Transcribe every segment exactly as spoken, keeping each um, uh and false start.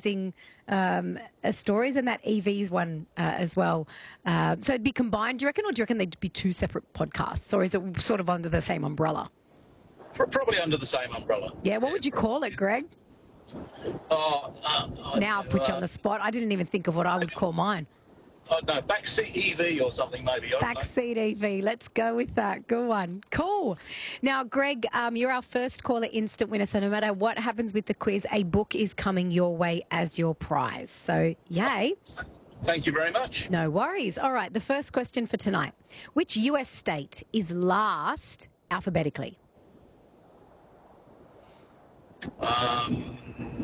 interesting um, uh, stories, and that E Vs one uh, as well. Uh, so it'd be combined, do you reckon, or do you reckon they'd be two separate podcasts, or is it sort of under the same umbrella? Probably under the same umbrella. Yeah, what would you call it, Greg? Oh, uh, I Now I'll don't put know, you on the spot. I didn't even think of what I would call mine. I don't know, backseat E V or something maybe. I don't know. Backseat E V. Let's go with that. Good one. Cool. Now, Greg, um, you're our first caller instant winner. So no matter what happens with the quiz, a book is coming your way as your prize. So yay. Thank you very much. No worries. All right. The first question for tonight. Which U S state is last alphabetically? Um,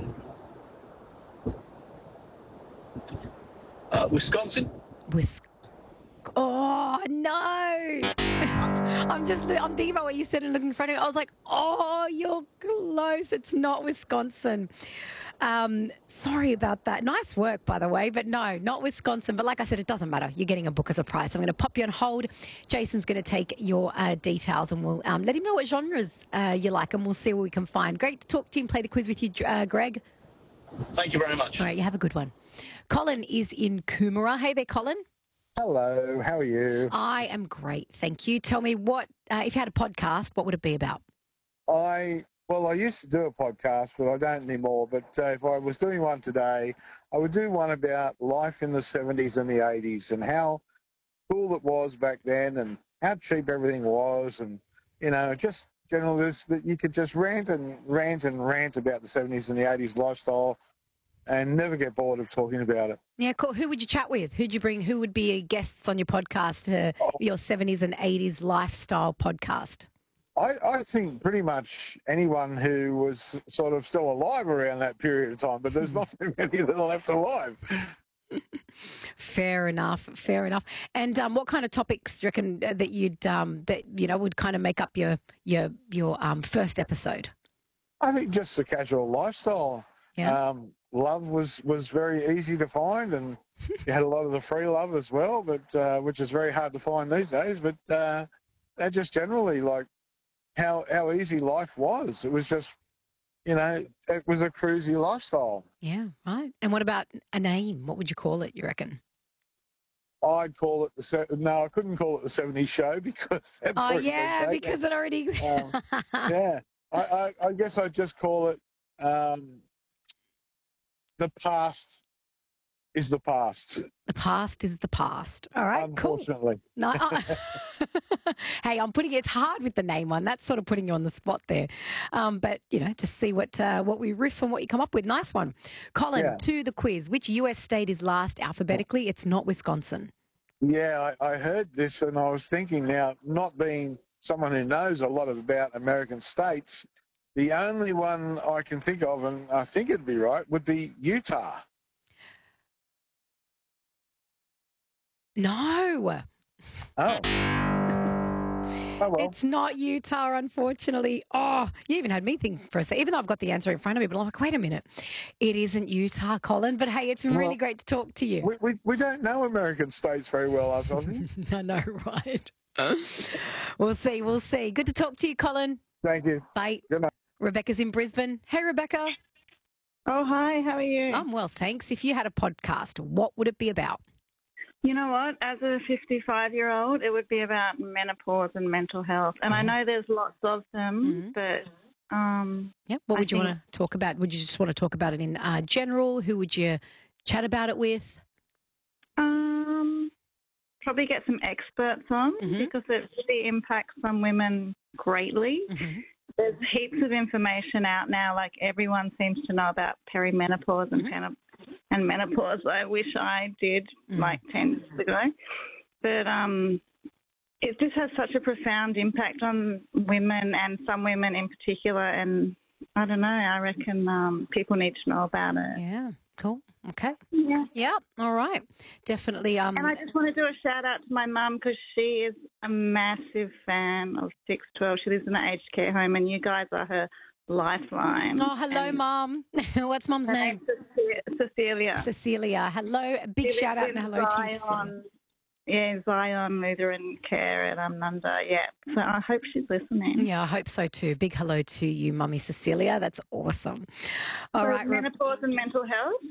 uh, Wisconsin? Wis- oh, no. I'm just, I'm thinking about what you said and looking in front of me. I was like, oh, you're close. It's not Wisconsin. Um, sorry about that. Nice work, by the way, but no, not Wisconsin. But like I said, it doesn't matter. You're getting a book as a prize. So I'm going to pop you on hold. Jason's going to take your uh, details and we'll um, let him know what genres uh, you like and we'll see what we can find. Great to talk to you and play the quiz with you, uh, Greg. Thank you very much. All right, you have a good one. Colin is in Coomera. Hey there, Colin. Hello, how are you? I am great, thank you. Tell me what, uh, if you had a podcast, what would it be about? I well, I used to do a podcast, but I don't anymore. But uh, if I was doing one today, I would do one about life in the seventies and the eighties and how cool it was back then and how cheap everything was, and you know, just generally this that you could just rant and rant and rant about the seventies and the eighties lifestyle and never get bored of talking about it. Yeah, cool. Who would you chat with? Who'd you bring? Who would be guests on your podcast, uh, Oh. your seventies and eighties lifestyle podcast? I, I think pretty much anyone who was sort of still alive around that period of time, but there's not too many that are left alive. Fair enough. Fair enough. And um, what kind of topics do you reckon uh, that you'd um, that you know would kind of make up your your your um, first episode? I think just the casual lifestyle. Yeah. Um, love was, was very easy to find, and you had a lot of the free love as well, but uh, which is very hard to find these days. But uh, that just generally like how how easy life was. It was just, you know, it was a cruisy lifestyle. Yeah. Right. And what about a name? What would you call it? You reckon? I'd call it the se- no, I couldn't call it the seventies show because that's Oh already been yeah, taken. because it already. Um, yeah, I, I, I guess I'd just call it um, the past is the past. The past is the past. All right, cool. Unfortunately. No, uh, hey, I'm putting it's hard with the name one. That's sort of putting you on the spot there. Um, but you know, just see what uh, what we riff and what you come up with. Nice one, Colin. Yeah. To the quiz. Which U S state is last alphabetically? It's not Wisconsin. Yeah, I, I heard this and I was thinking now, not being someone who knows a lot about American states, the only one I can think of, and I think it'd be right, would be Utah. No. Oh. Oh, well. It's not Utah, unfortunately. Oh, you even had me think for a second, even though I've got the answer in front of me, but I'm like, wait a minute. It isn't Utah, Colin. But hey, it's been really Well, great to talk to you. We, we, we don't know American states very well, us, I think. I know, right? We'll see. We'll see. Good to talk to you, Colin. Thank you. Bye. Good night. Rebecca's in Brisbane. Hey, Rebecca. Oh, hi, how are you? I'm well, thanks. If you had a podcast, what would it be about? You know what? As a fifty-five-year-old, it would be about menopause and mental health. And I know there's lots of them, but... Um, Yeah. What I would you think- want to talk about? Would you just want to talk about it in uh, general? Who would you chat about it with? um, probably get some experts on Mhm. because it really impacts some women greatly. Mhm. There's heaps of information out now. Like everyone seems to know about perimenopause and, Mhm. pena- and menopause. I wish I did Mhm. like ten years ago. But um, it just has such a profound impact on women and some women in particular. And I don't know, I reckon um, people need to know about it. Yeah. Cool. Okay. Yeah. Yeah. All right. Definitely. Um. And I just want to do a shout out to my mum because she is a massive fan of six twelve. She lives in an aged care home, and you guys are her lifeline. Oh, hello, And Mum. What's Mum's her name? name's Cece- Cecilia. Cecilia. Hello. A big She shout out lives and in hello to you, Cecilia. Zion. Yeah, Zion Lutheran Care at Umnunda. Yeah. So I hope she's listening. Yeah, I hope so too. Big hello to you, Mummy Cecilia. That's awesome. All So right. Re- menopause and mental health.